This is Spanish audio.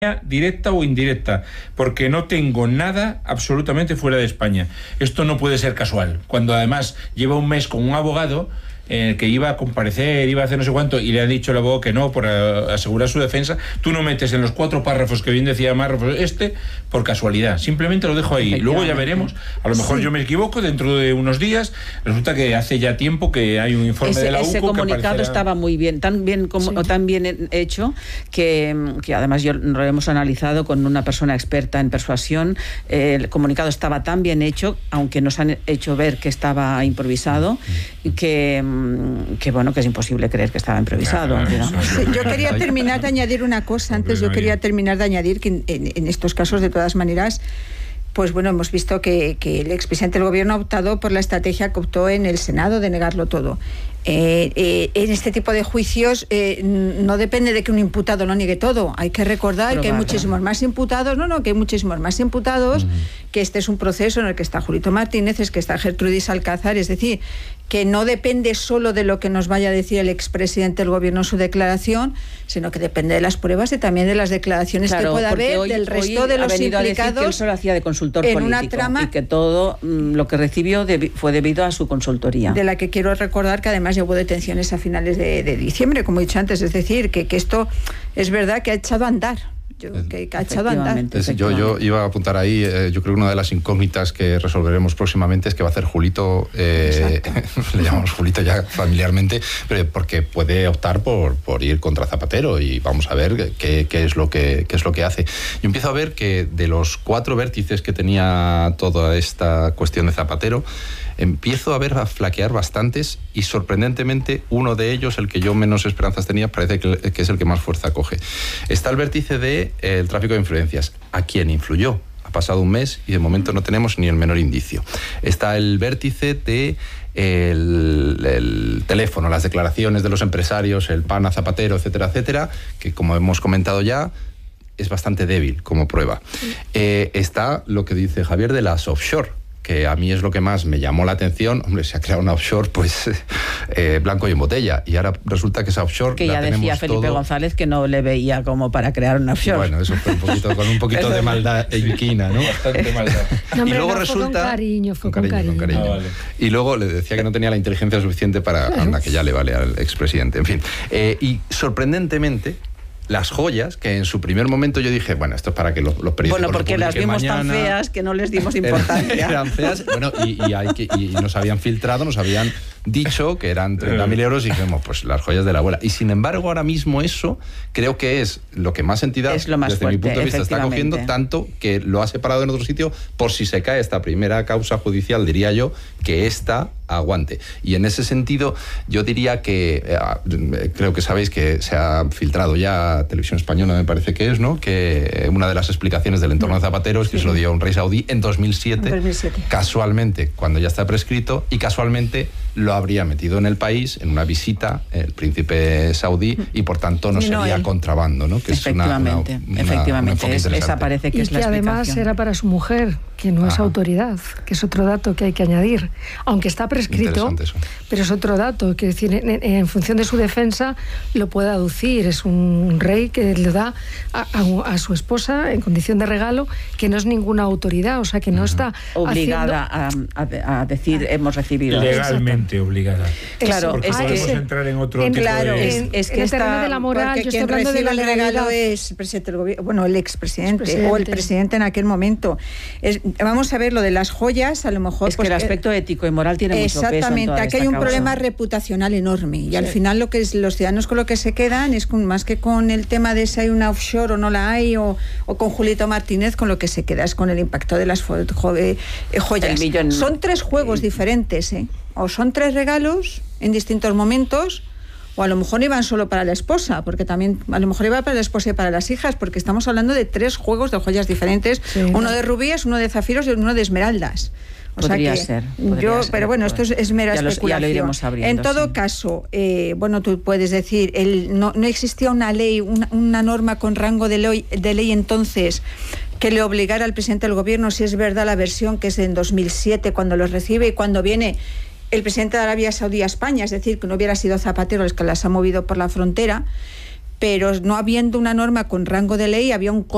directa o indirecta, porque no tengo nada absolutamente fuera de España. Esto no puede ser casual, cuando además lleva un mes con un abogado que iba a comparecer, iba a hacer no sé cuánto, y le ha dicho el abogado que no, por asegurar su defensa. Tú no metes en los 4 párrafos que bien decía Márrafos por casualidad, simplemente lo dejo ahí, luego ya veremos, a lo mejor yo me equivoco, dentro de unos días resulta que hace ya tiempo que hay un informe de la UCO. Ese comunicado estaba muy bien, tan bien hecho, que además lo hemos analizado con una persona experta en persuasión. El comunicado estaba tan bien hecho, aunque nos han hecho ver que estaba improvisado, que es imposible creer que estaba improvisado. Yo quería terminar de añadir una cosa antes. Yo quería terminar de añadir que en estos casos, de todas maneras, pues bueno, hemos visto que el expresidente del gobierno ha optado por la estrategia que optó en el Senado de negarlo todo. En este tipo de juicios no depende de que un imputado lo niegue todo. Hay que recordar que hay muchísimos más imputados, que este es un proceso en el que está Julito Martínez, es que está Gertrudis Alcázar, es decir, que no depende solo de lo que nos vaya a decir el expresidente del gobierno en su declaración, sino que depende de las pruebas y también de las declaraciones que pueda haber del resto de los implicados. Que él solo hacía de consultor político una trama, y que todo lo que recibió fue debido a su consultoría. De la que quiero recordar que además llevó detenciones a finales de diciembre, como he dicho antes, es decir, que esto es verdad que ha echado a andar. Yo iba a apuntar ahí, yo creo que una de las incógnitas que resolveremos próximamente es qué va a hacer Julito, le llamamos Julito ya familiarmente, pero porque puede optar por ir contra Zapatero, y vamos a ver qué es lo que hace. Yo empiezo a ver que de los 4 vértices que tenía toda esta cuestión de Zapatero, empiezo a flaquear bastantes, y sorprendentemente uno de ellos, el que yo menos esperanzas tenía, parece que es el que más fuerza coge. Está el vértice del tráfico de influencias. ¿A quién influyó? Ha pasado un mes y de momento no tenemos ni el menor indicio. Está el vértice de el teléfono, las declaraciones de los empresarios, el pan a Zapatero, etcétera, etcétera, que como hemos comentado ya, es bastante débil como prueba. Está lo que dice Javier de las offshore, que a mí es lo que más me llamó la atención. Hombre, se ha creado una offshore, pues, blanco y en botella, y ahora resulta que esa offshore que ya decía Felipe González que no le veía como para crear una offshore. Bueno, eso fue con un poquito de maldad e inquina, ¿no? Bastante maldad. No, hombre, y luego resulta... Fue con cariño. Vale. Y luego le decía que no tenía la inteligencia suficiente para... Anda, que ya le vale al expresidente, en fin. Y sorprendentemente, las joyas, que en su primer momento yo dije, bueno, esto es para que los periódicos... Bueno, porque las vimos tan feas que no les dimos importancia. Eran feas, bueno, y nos habían filtrado, nos habían dicho que eran 30.000 euros, y dijimos, pues las joyas de la abuela. Y sin embargo, ahora mismo eso creo que es lo que más entidad, desde mi punto de vista, está cogiendo, tanto que lo ha separado en otro sitio por si se cae esta primera causa judicial, diría yo, que esta aguante. Y en ese sentido, yo diría que creo que sabéis que se ha filtrado ya, Televisión Española me parece que es, ¿no?, que una de las explicaciones del entorno de Zapatero es que se lo dio a un rey saudí en 2007, casualmente, cuando ya está prescrito, y casualmente lo habría metido en el país en una visita el príncipe saudí, y por tanto no sería contrabando, ¿no? Que efectivamente, esa parece que es la explicación. Y que además era para su mujer, que no es autoridad, que es otro dato que hay que añadir, aunque está prescrito, pero es otro dato, que decir, en función de su defensa lo puede aducir. Es un rey que le da a su esposa en condición de regalo, que no es ninguna autoridad, o sea, que no está obligada a decir hemos recibido. Legalmente obligada. Claro, porque podemos entrar en otro tipo de... Es que en el terreno de la moral, yo estoy hablando de la regalo es el presidente del gobierno, bueno, el expresidente o el presidente en aquel momento. Vamos a ver lo de las joyas, a lo mejor... Es que el aspecto ético y moral tiene mucho peso. Exactamente, aquí hay un problema reputacional enorme, y al final lo que los ciudadanos con lo que se quedan es más que con el tema de si hay una offshore o no la hay, o con Julito Martínez, con lo que se queda es con el impacto de las joyas. Son 3 juegos diferentes, o son 3 regalos en distintos momentos, o a lo mejor iban solo para la esposa, porque también a lo mejor iba para la esposa y para las hijas, porque estamos hablando de 3 juegos de joyas diferentes, uno de rubíes, uno de zafiros y uno de esmeraldas. Podría ser. Pero bueno, esto es mera especulación. Ya lo iremos abriendo, en todo caso, bueno, tú puedes decir, no existía una ley, una norma con rango de ley entonces que le obligara al presidente del gobierno, si es verdad la versión que es en 2007, cuando los recibe y cuando viene el presidente de Arabia Saudí a España, es decir, que no hubiera sido Zapatero el que las ha movido por la frontera, pero no habiendo una norma con rango de ley, había un